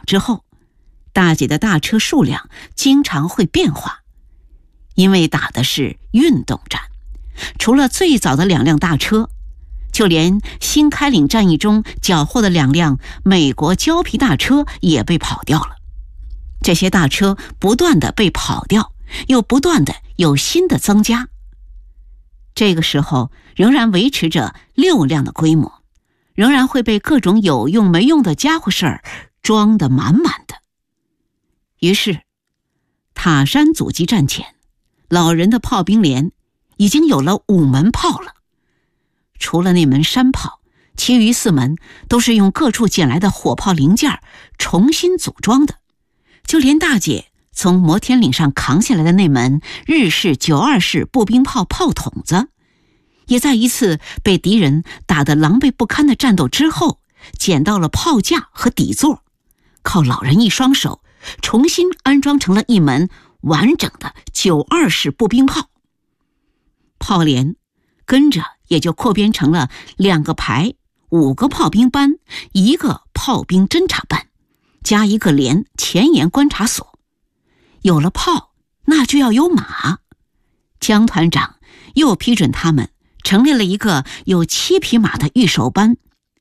之后，大姐的大车数量经常会变化，因为打的是运动战，除了最早的2辆大车，就连新开岭战役中缴获的2辆美国胶皮大车也被跑掉了。这些大车不断的被跑掉，又不断的有新的增加。这个时候仍然维持着6辆的规模，仍然会被各种有用没用的家伙事儿装得满满的。于是塔山阻击战前，老人的炮兵连已经有了5门炮了。除了那门山炮，其余4门都是用各处捡来的火炮零件重新组装的。就连大姐从摩天岭上扛下来的那门日式92式步兵炮炮筒子，也在一次被敌人打得狼狈不堪的战斗之后，捡到了炮架和底座，靠老人一双手重新安装成了一门完整的92式步兵炮。炮连跟着也就扩编成了2个排、5个炮兵班、1个炮兵侦察班，加1个连前沿观察所。有了炮，那就要有马。江团长又批准他们成立了一个有7匹马的御手班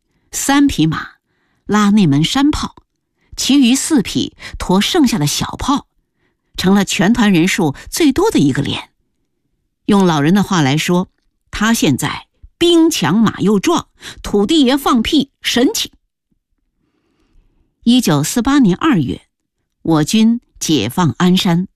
，3匹马拉那门山炮，其余4匹驮剩下的小炮，成了全团人数最多的一个连。用老人的话来说，他现在兵强马又壮，土地爷放屁神气。1948年2月，我军解放鞍山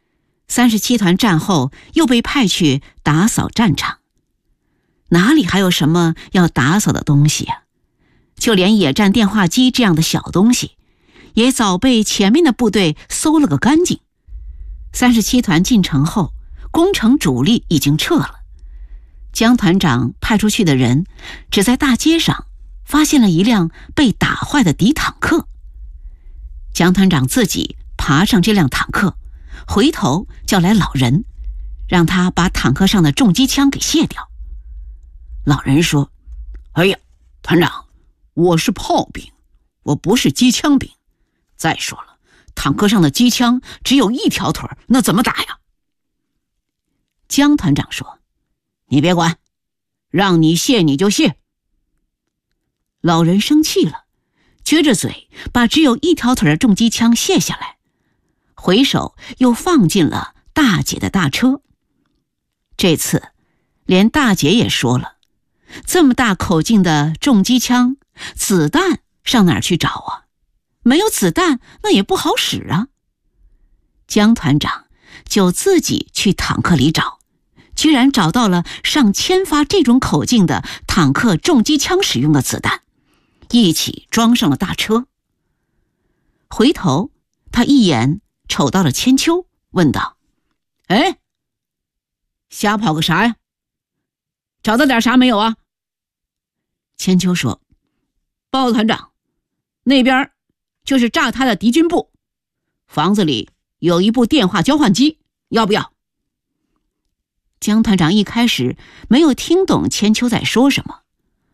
，37团战后又被派去打扫战场。哪里还有什么要打扫的东西啊？就连野战电话机这样的小东西，也早被前面的部队搜了个干净。37团进城后，攻城主力已经撤了。江团长派出去的人只在大街上发现了一辆被打坏的敌坦克。江团长自己爬上这辆坦克，回头叫来老人，让他把坦克上的重机枪给卸掉。老人说：哎呀，团长，我是炮兵，我不是机枪兵。再说了，坦克上的机枪只有1条腿，那怎么打呀？江团长说：你别管，让你卸你就卸。老人生气了，撅着嘴把只有1条腿的重机枪卸下来，回手又放进了大姐的大车。这次连大姐也说了，这么大口径的重机枪，子弹上哪儿去找啊？没有子弹那也不好使啊。江团长就自己去坦克里找，居然找到了上1000发这种口径的坦克重机枪使用的子弹，一起装上了大车。回头他一眼瞅到了千秋，问道：哎，瞎跑个啥呀？找到点啥没有啊？千秋说：报团长，那边就是炸他的敌军部，房子里有一部电话交换机，要不要？江团长一开始没有听懂千秋在说什么。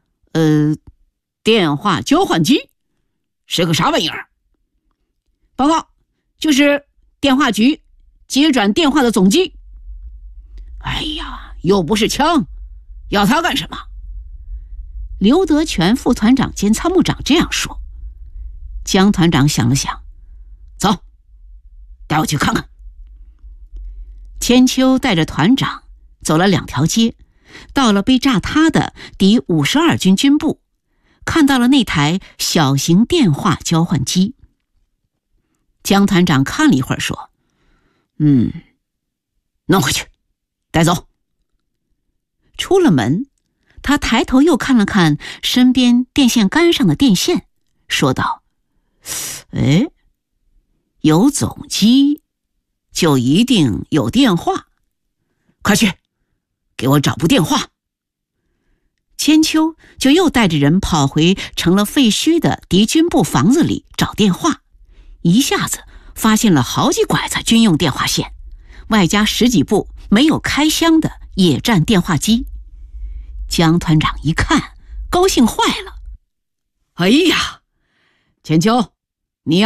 电话交换机是个啥玩意儿？报告，就是电话局接转电话的总机。哎呀，又不是枪，要它干什么？刘德全副团长兼参谋长这样说。江团长想了想，走，带我去看看。千秋带着团长走了2条街，到了被炸塌的第52军军部，看到了那台小型电话交换机。江团长看了一会儿说：弄回去，带走。出了门，他抬头又看了看身边电线杆上的电线，说道：哎，有总机就一定有电话，快去给我找部电话。千秋就又带着人跑回成了废墟的敌军部房子里找电话，一下子发现了好几拐子军用电话线，外加10几部没有开箱的野战电话机。江团长一看，高兴坏了：哎呀，千秋，